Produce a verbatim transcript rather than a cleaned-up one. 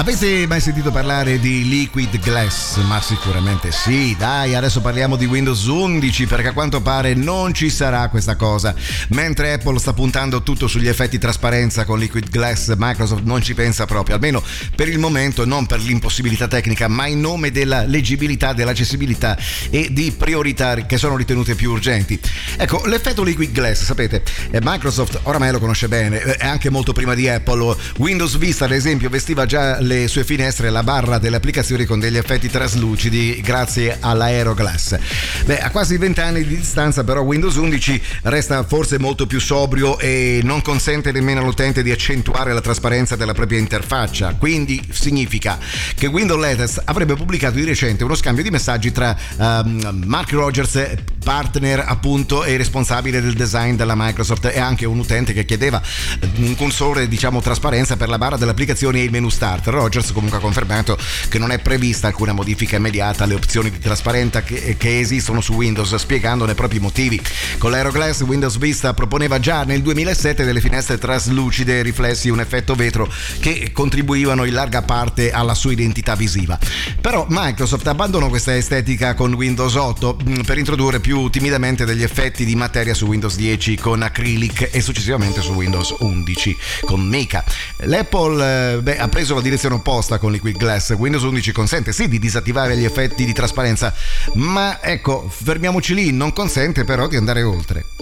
Avete mai sentito parlare di Liquid Glass? Ma sicuramente sì, dai, adesso parliamo di Windows undici, perché a quanto pare non ci sarà questa cosa. Mentre Apple sta puntando tutto sugli effetti trasparenza con Liquid Glass, Microsoft non ci pensa proprio, almeno per il momento, non per l'impossibilità tecnica, ma in nome della leggibilità, dell'accessibilità e di priorità che sono ritenute più urgenti. Ecco, l'effetto Liquid Glass, sapete, Microsoft oramai lo conosce bene, e anche molto prima di Apple. Windows Vista, ad esempio, vestiva già le sue finestre e la barra delle applicazioni con degli effetti traslucidi grazie all'Aeroglass. Beh, a quasi vent'anni di distanza però Windows undici resta forse molto più sobrio e non consente nemmeno all'utente di accentuare la trasparenza della propria interfaccia. Quindi significa che Windows Latest avrebbe pubblicato di recente uno scambio di messaggi tra um, Mark Rogers, partner appunto e responsabile del design della Microsoft, e anche un utente che chiedeva un cursore, diciamo, trasparenza per la barra delle applicazioni e il menu start. Rogers comunque ha confermato che non è prevista alcuna modifica immediata alle opzioni di trasparenza che, che esistono su Windows, spiegandone proprio i motivi. Con l'Aeroglass Windows Vista proponeva già nel duemilasette delle finestre traslucide e riflessi, un effetto vetro che contribuivano in larga parte alla sua identità visiva. Però Microsoft abbandonò questa estetica con Windows otto per introdurre più timidamente degli effetti di materia su Windows dieci con Acrylic e successivamente su Windows undici con Mica. L'Apple beh, ha preso la direzione opposta con Liquid Glass. Windows undici consente sì di disattivare gli effetti di trasparenza, ma ecco, fermiamoci lì, non consente però di andare oltre.